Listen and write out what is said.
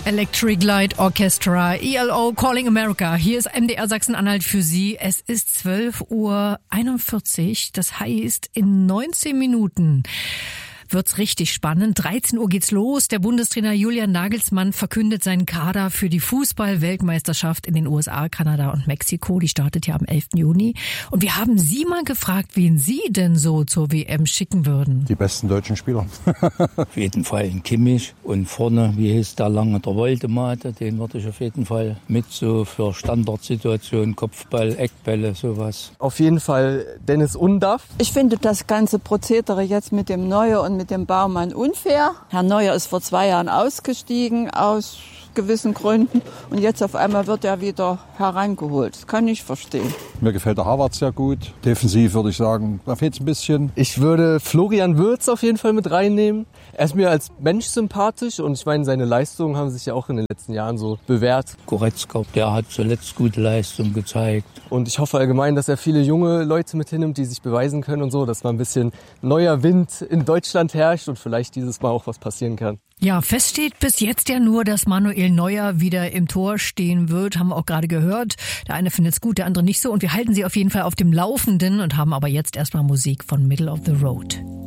Electric Light Orchestra, ELO Calling America. Hier ist MDR Sachsen-Anhalt für Sie. Es ist 12:41 Uhr. Das heißt, in 19 Minuten wird's richtig spannend. 13 Uhr geht's los. Der Bundestrainer Julian Nagelsmann verkündet seinen Kader für die Fußball-Weltmeisterschaft in den USA, Kanada und Mexiko. Die startet ja am 11. Juni. Und wir haben Sie mal gefragt, wen Sie denn so zur WM schicken würden. Die besten deutschen Spieler. Auf jeden Fall ein Kimmich. Und vorne, wie hieß der lange, der Woldemate, den würde ich auf jeden Fall mit so für Standardsituationen, Kopfball, Eckbälle, sowas. Auf jeden Fall Dennis Undaff. Ich finde das ganze Prozedere jetzt mit dem Neuer und mit dem Baumann unfair. Herr Neuer ist vor 2 Jahren ausgestiegen aus gewissen Gründen und jetzt auf einmal wird er wieder herangeholt. Das kann ich verstehen. Mir gefällt der Havertz sehr gut. Defensiv würde ich sagen, da fehlt es ein bisschen. Ich würde Florian Wirtz auf jeden Fall mit reinnehmen. Er ist mir als Mensch sympathisch und ich meine, seine Leistungen haben sich ja auch in den letzten Jahren so bewährt. Goretzka, der hat zuletzt gute Leistung gezeigt. Und ich hoffe allgemein, dass er viele junge Leute mit hinnimmt, die sich beweisen können und so, dass mal ein bisschen neuer Wind in Deutschland herrscht und vielleicht dieses Mal auch was passieren kann. Ja, fest steht bis jetzt ja nur, dass Manuel Neuer wieder im Tor stehen wird. Haben wir auch gerade gehört. Der eine findet es gut, der andere nicht so. Und wir halten Sie auf jeden Fall auf dem Laufenden und haben aber jetzt erstmal Musik von Middle of the Road.